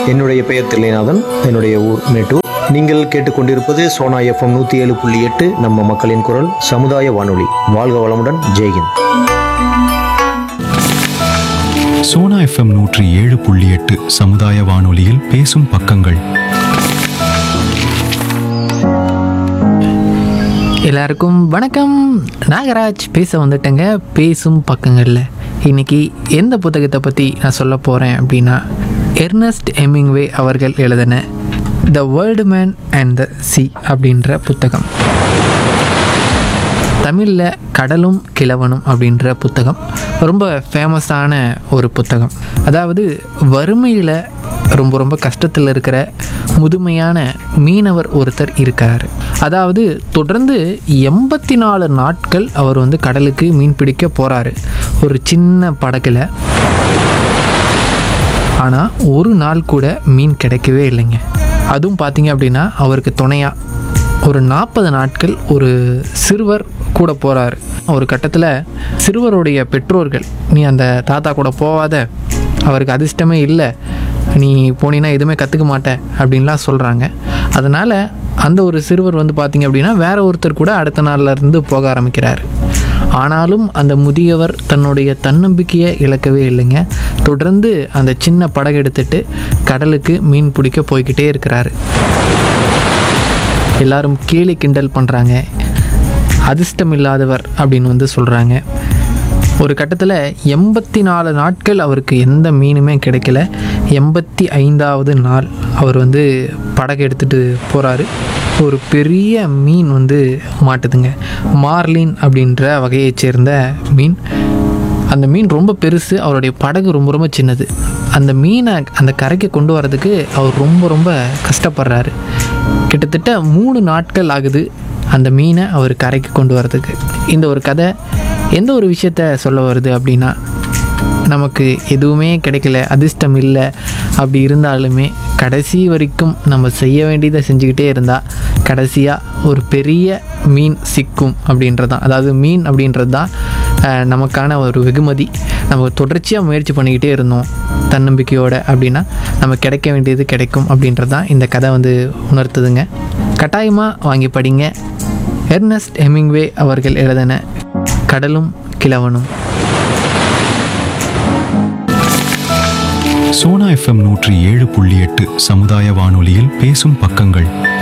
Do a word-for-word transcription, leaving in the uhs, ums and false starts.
என்னுடைய பெயர் தில்லைநாதன், என்னுடைய ஊர் மேட்டூர். நீங்கள் கேட்டுக்கொண்டிருப்பது சோனா எஃப்எம் நூற்றி ஏழு புள்ளி எட்டு, நம்ம மக்களின் குரல் சமுதாய வானொலி. வாழ்க வளமுடன். ஜெய்ஹிந்த். சோனா எஃப்எம் நூற்றி ஏழு புள்ளி எட்டு சமுதாய வானொலியில் பேசும் பக்கங்கள். எல்லாருக்கும் வணக்கம். நாகராஜ் பேச வந்துட்டேங்க. பேசும் பக்கங்களில் இன்னைக்கு எந்த புத்தகத்தை பற்றி நான் சொல்ல போகிறேன் அப்படின்னா, எர்னஸ்ட் ஹெமிங்வே அவர்கள் எழுதின the world man and the C அப்படின்ற புத்தகம். தமிழில் கடலும் கிழவனும் அப்படின்ற புத்தகம் ரொம்ப ஃபேமஸான ஒரு புத்தகம். அதாவது வறுமையில் ரொம்ப ரொம்ப கஷ்டத்தில் இருக்கிற முதுமையான மீனவர் ஒருத்தர் இருக்கார். அதாவது தொடர்ந்து எண்பத்தி நாலு நாட்கள் அவர் வந்து கடலுக்கு மீன் பிடிக்க போகிறாரு ஒரு சின்ன படகுல. ஆனால் ஒரு நாள் கூட மீன் கிடைக்கவே இல்லைங்க. அதுவும் பார்த்தீங்க அப்படின்னா அவருக்கு துணையாக ஒரு நாற்பது நாட்கள் ஒரு சிறுவர் கூட போகிறாரு. ஒரு கட்டத்தில் சிறுவருடைய பெற்றோர்கள், நீ அந்த தாத்தா கூட போகாத, அவருக்கு அதிர்ஷ்டமே இல்லை, நீ போனீன்னா எதுவுமே கற்றுக்க மாட்டேன் அப்படின்லாம் சொல்கிறாங்க. அதனால் அந்த ஒரு சிறுவர் வந்து பார்த்திங்க அப்படின்னா வேற ஒருத்தர் கூட அடுத்த நாள்லேருந்து போக ஆரம்பிக்கிறார். ஆனாலும் அந்த முதியவர் தன்னுடைய தன்னம்பிக்கையை இழக்கவே இல்லைங்க. தொடர்ந்து அந்த சின்ன படகு எடுத்துட்டு கடலுக்கு மீன் பிடிக்க போய்கிட்டே இருக்கிறாரு. எல்லாரும் கேலி கிண்டல் பண்ணுறாங்க, அதிர்ஷ்டம் இல்லாதவர் அப்படின்னு வந்து சொல்கிறாங்க. ஒரு கட்டத்தில் எண்பத்தி நாலு நாட்கள் அவருக்கு எந்த மீனுமே கிடைக்கல. எண்பத்தி ஐந்தாவது நாள் அவர் வந்து படகு எடுத்துகிட்டு போகிறாரு. ஒரு பெரிய மீன் வந்து மாட்டுதுங்க. மார்லின் அப்படின்ற வகையைச் சேர்ந்த மீன். அந்த மீன் ரொம்ப பெருசு, அவருடைய படகு ரொம்ப ரொம்ப சின்னது. அந்த மீனை அந்த கரைக்கு கொண்டு வரதுக்கு அவர் ரொம்ப ரொம்ப கஷ்டப்படுறாரு. கிட்டத்தட்ட மூணு நாட்கள் ஆகுது அந்த மீனை அவர் கரைக்கு கொண்டு வரதுக்கு. இந்த ஒரு கதை எந்த ஒரு விஷயத்த சொல்ல வருது அப்படின்னா, நமக்கு எதுவுமே கிடைக்கல, அதிர்ஷ்டம் இல்லை அப்படி இருந்தாலுமே கடைசி வரைக்கும் நம்ம செய்ய வேண்டியதை செஞ்சுக்கிட்டே இருந்தால் கடைசியாக ஒரு பெரிய மீன் சிக்கும் அப்படின்றது தான். அதாவது மீன் அப்படின்றது தான் நமக்கான ஒரு வெகுமதி. நம்ம தொடர்ச்சியாக முயற்சி பண்ணிக்கிட்டே இருந்தோம் தன்னம்பிக்கையோடு அப்படின்னா நம்ம கிடைக்க வேண்டியது கிடைக்கும் அப்படின்றது தான் இந்த கதை வந்து உணர்த்துதுங்க. கட்டாயமாக வாங்கி படிங்க. எர்னஸ்ட் ஹெமிங்வே அவர்கள் எழுதின கடலும் கிழவனும். சோனா எஃப்எம் நூற்றி ஏழு புள்ளி எட்டு சமுதாய வானொலியில் பேசும் பக்கங்கள்.